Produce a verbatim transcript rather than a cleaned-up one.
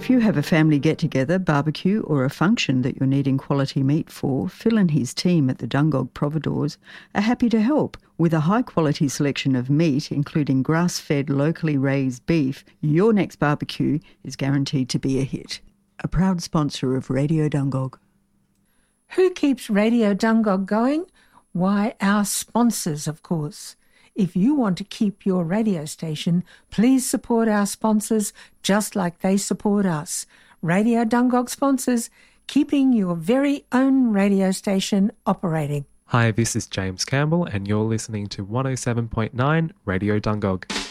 If you have a family get-together, barbecue or a function that you're needing quality meat for, Phil and his team at the Dungog Providores are happy to help. With a high-quality selection of meat, including grass-fed, locally raised beef, your next barbecue is guaranteed to be a hit. A proud sponsor of Radio Dungog. Who keeps Radio Dungog going? Why, our sponsors, of course. If you want to keep your radio station, please support our sponsors just like they support us. Radio Dungog sponsors, keeping your very own radio station operating. Hi, this is James Campbell and you're listening to one oh seven point nine Radio Dungog.